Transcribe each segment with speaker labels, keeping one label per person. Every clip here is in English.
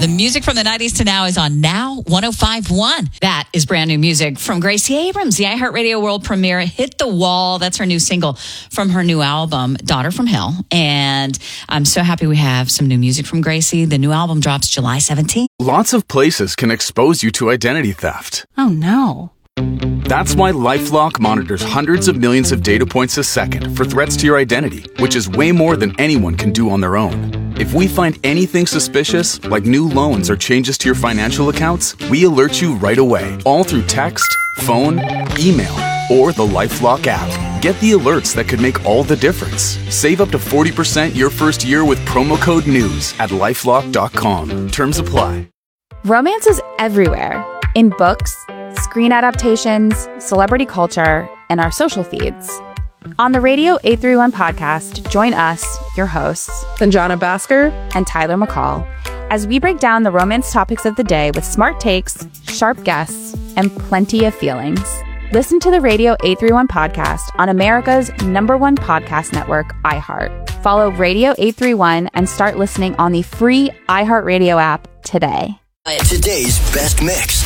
Speaker 1: music from the 90s to now is on Now 105.1. That is brand new music from Gracie Abrams, the iHeartRadio world premiere, Hit the Wall. That's her new single from her new album, Daughter from Hell. And I'm so happy we have some new music from Gracie. The new album drops July 17th.
Speaker 2: Lots of places can expose you to identity theft.
Speaker 3: Oh, no.
Speaker 2: That's why LifeLock monitors hundreds of millions of data points a second for threats to your identity, which is way more than anyone can do on their own. If we find anything suspicious, like new loans or changes to your financial accounts, we alert you right away, all through text, phone, email, or the LifeLock app. Get the alerts that could make all the difference. Save up to 40% your first year with promo code NEWS at LifeLock.com. Terms apply.
Speaker 3: Romance is everywhere. In books, screen adaptations, celebrity culture, and our social feeds. On the Radio 831 podcast, join us, your hosts,
Speaker 4: Sanjana Bhaskar
Speaker 3: and Tyler McCall, as we break down the romance topics of the day with smart takes, sharp guests, and plenty of feelings. Listen to the Radio 831 podcast on America's #1 podcast network, iHeart. Follow Radio 831 and start listening on the free iHeartRadio app today.
Speaker 5: Today's best mix.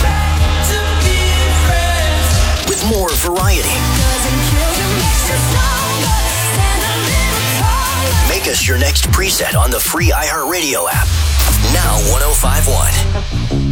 Speaker 5: With more variety. Make us your next preset on the free iHeartRadio app. Now 105.1.